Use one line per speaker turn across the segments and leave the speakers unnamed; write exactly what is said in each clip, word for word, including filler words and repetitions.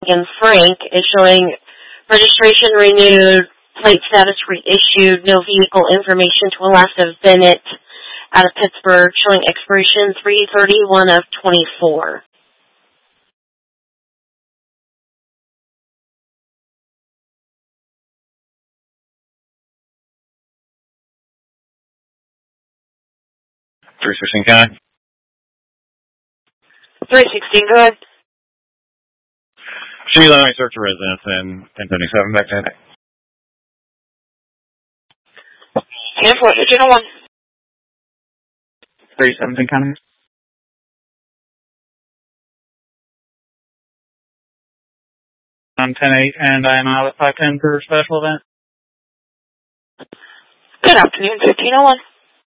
and Frank is showing registration renewed, plate status reissued, no vehicle information to Alaska Bennett out of Pittsburgh, showing expiration three thirty-one of twenty-four.
three sixteen, can I?
three sixteen, go ahead.
Sheila, I search a residence in ten seventy-seven, back to
ten four, Virginia one.
three seventeen, can I? I'm ten eight, and I am out at five ten for a special event.
Good afternoon, fifteen oh one.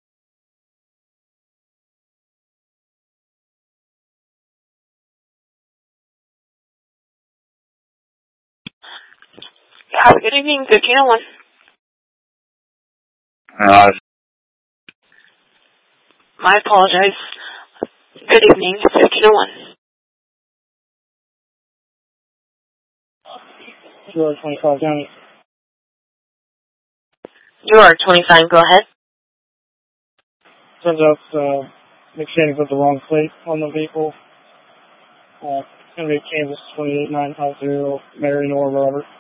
Have a good evening, fifteen oh one.
Uh,
I apologize. Good evening, fifteen oh one.
You are twenty-five, County.
You are twenty-five, go ahead.
Turns out uh, McShane put the wrong plate on the vehicle. Uh, it's going to be Kansas twenty-eight nine five zero, Mary Nor Robert.